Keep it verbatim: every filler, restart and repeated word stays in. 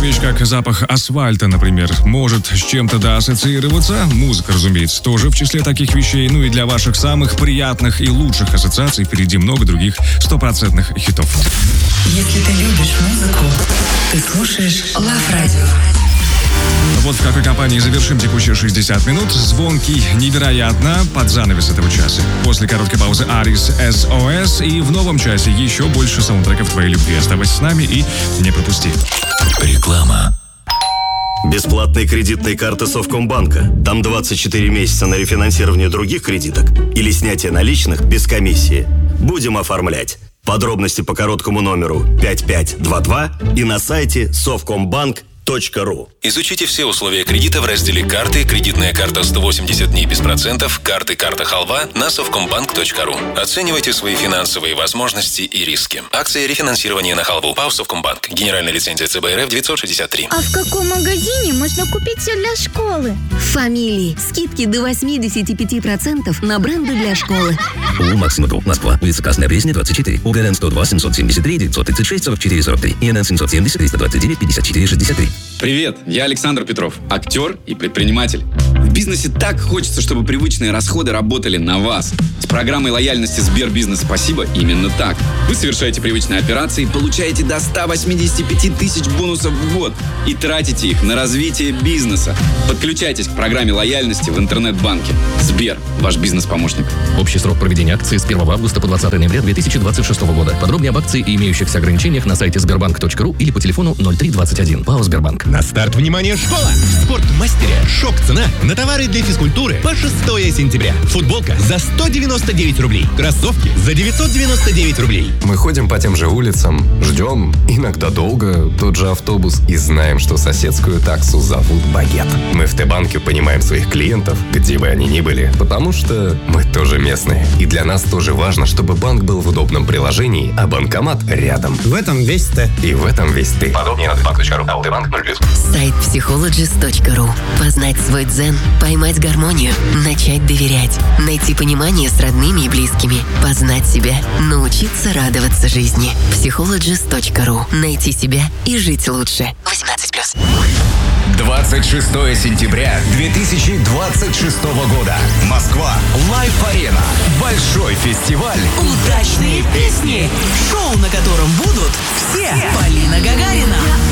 вещь, как запах асфальта, например, может с чем-то да ассоциироваться. Музыка, разумеется, тоже в числе таких вещей. Ну и для ваших самых приятных и лучших ассоциаций впереди много других стопроцентных хитов. Если ты любишь музыку, ты слушаешь Love Radio. Вот в какой компании завершим текущие шестьдесят минут. Звонкий невероятно под занавес этого часа. После короткой паузы Арис эс о эс. И в новом часе еще больше саундтреков твоей любви. Оставайся с нами и не пропусти. Реклама. Бесплатные кредитные карты Совкомбанка. Там двадцать четыре месяца на рефинансирование других кредиток или снятие наличных без комиссии. Будем оформлять. Подробности по короткому номеру пять пять два два и на сайте совкомбанк точка ру. Изучите все условия кредита в разделе «Карты», «Кредитная карта сто восемьдесят дней без процентов», «Карты, карта халва» на совкомбанк точка ру. Оценивайте свои финансовые возможности и риски. Акция рефинансирования на халву. ПАО «Совкомбанк». Генеральная лицензия ЦБ РФ девятьсот шестьдесят три. А в каком магазине можно купить все для школы? В «Фамилии». Скидки до восемьдесят пять процентов на бренды для школы. У Максима Групп, Москва. Улица Красная Пресня, двадцать четыре. УГРН сто два семьсот семьдесят три девятьсот тридцать шесть сорок четыре сорок три. ИНН семьсот семьдесят триста двадцать девять пятьдесят четыре шестьдесят три. Привет, я Александр Петров, актер и предприниматель. В бизнесе так хочется, чтобы привычные расходы работали на вас. С программой лояльности Сбербизнес «Спасибо» именно так. Вы совершаете привычные операции, получаете до ста восьмидесяти пяти тысяч бонусов в год и тратите их на развитие бизнеса. Подключайтесь к программе лояльности в интернет-банке. Сбер, ваш бизнес-помощник. Общий срок проведения акции с первого августа по двадцатое ноября две тысячи двадцать шестого года. Подробнее об акции и имеющихся ограничениях на сайте сбербанк точка ру или по телефону ноль три двадцать один. ПАО «Сбербанк». На старт, внимание, школа! В Спортмастере шок-цена на товары для физкультуры по шестое сентября. Футболка за сто девяносто девять рублей. Кроссовки за девятьсот девяносто девять рублей. Мы ходим по тем же улицам, ждем, иногда долго, тот же автобус и знаем, что соседскую таксу зовут Багет. Мы в Т-банке понимаем своих клиентов, где бы они ни были, потому что мы тоже местные. И для нас тоже важно, чтобы банк был в удобном приложении, а банкомат рядом. В этом весь Т. И в этом весь ты. Подробнее на т банк точка ру. А Т-банк ноль плюс. Сайт психологист точка ру. Познать свой дзен, поймать гармонию, начать доверять, найти понимание с родными и близкими, познать себя, научиться радоваться жизни. психологист точка ру. Найти себя и жить лучше. восемнадцать плюс. двадцать шестое сентября две тысячи двадцать шестого года. Москва. Лайв-арена. Большой фестиваль. Удачные песни. Шоу, на котором будут все. Полина Гагарина.